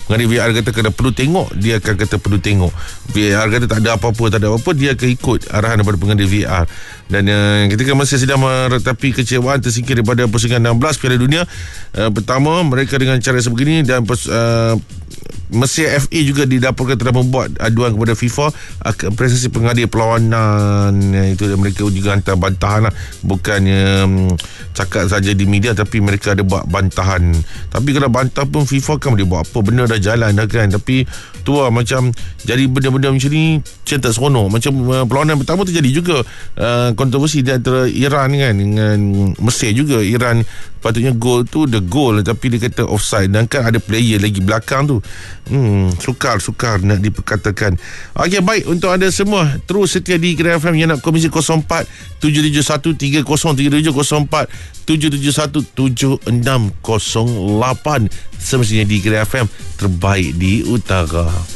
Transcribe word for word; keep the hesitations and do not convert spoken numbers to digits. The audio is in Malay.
Pengadil V R kata kena perlu tengok, dia akan kata perlu tengok. V R kata tak ada apa-apa, tak ada apa-apa, dia akan ikut arahan daripada pengadil V R. Dan uh, ketika Mesir sedang meratapi kecewaan tersingkir daripada pusingan enam belas Piala Dunia, uh, pertama mereka dengan cara sebegini, dan uh, Mesir F A juga dilaporkan telah membuat aduan kepada FIFA akan prestasi pengadil perlawanan. Itu mereka juga hantar bantahan lah. Bukannya um, cakap saja di media, tapi mereka ada buat bantahan. Tapi kalau bantah pun FIFA kan boleh buat apa, benda dah jalan dah kan. Tapi tu lah, macam jadi benda-benda macam ni macam tak seronok. Macam uh, perlawanan pertama tu jadi juga uh, kontroversi di antara Iran kan dengan Mesir juga. Iran patutnya gol tu the goal, tapi dia kata offside, dan kan ada player lagi belakang tu. Hmm, sukar-sukar nak diperkatakan. Okey, baik, untuk anda semua terus setia di Kira F M yang nak komisi kosong empat tujuh tujuh satu tiga kosong tiga tujuh kosong empat tujuh tujuh satu tujuh enam kosong lapan. Semestinya di Kira F M terbaik di utara.